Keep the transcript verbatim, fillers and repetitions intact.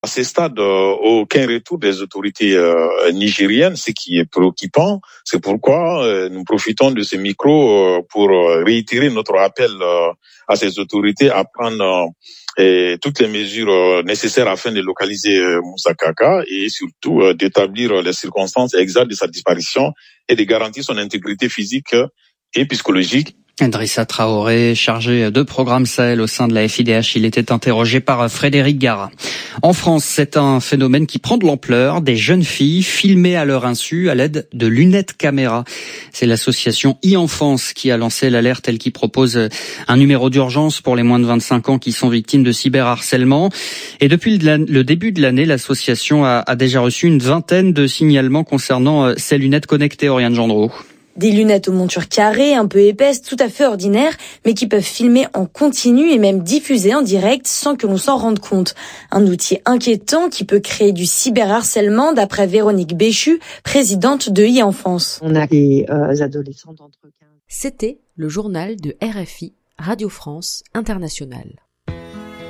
À ce stade, euh, aucun retour des autorités euh, nigériennes, ce qui est préoccupant. C'est pourquoi euh, nous profitons de ce micro euh, pour euh, réitérer notre appel euh, à ces autorités à prendre euh, toutes les mesures euh, nécessaires afin de localiser euh, Moussa Kaka et surtout euh, d'établir les circonstances exactes de sa disparition et de garantir son intégrité physique et psychologique. Idrissa Traoré, chargé de programme Sahel au sein de la F I D H, il était interrogé par Frédéric Gara. En France, c'est un phénomène qui prend de l'ampleur, des jeunes filles filmées à leur insu à l'aide de lunettes caméra. C'est l'association e-enfance qui a lancé l'alerte, elle qui propose un numéro d'urgence pour les moins de vingt-cinq ans qui sont victimes de cyberharcèlement. Et depuis le début de l'année, l'association a déjà reçu une vingtaine de signalements concernant ces lunettes connectées, Oriane Gendreau. Des lunettes aux montures carrées, un peu épaisses, tout à fait ordinaires, mais qui peuvent filmer en continu et même diffuser en direct sans que l'on s'en rende compte. Un outil inquiétant qui peut créer du cyberharcèlement, d'après Véronique Béchu, présidente de e-enfance. On a des euh, adolescents d'entre quinze. C'était le journal de R F I, Radio France Internationale.